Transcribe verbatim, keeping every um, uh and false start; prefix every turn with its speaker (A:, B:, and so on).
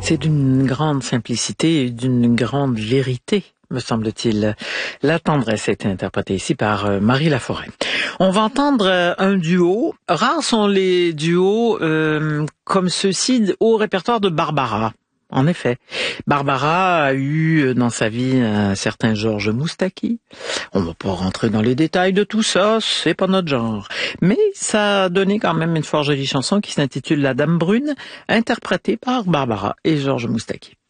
A: C'est d'une grande simplicité et d'une grande vérité, me semble-t-il. La tendresse a été interprétée ici par Marie Laforêt. On va entendre un duo. Rares sont les duos euh, comme ceux-ci au répertoire de Barbara. En effet, Barbara a eu dans sa vie un certain Georges Moustaki. On va pas rentrer dans les détails de tout ça, c'est pas notre genre. Mais ça a donné quand même une fort jolie chanson qui s'intitule La Dame Brune, interprétée par Barbara et Georges Moustaki.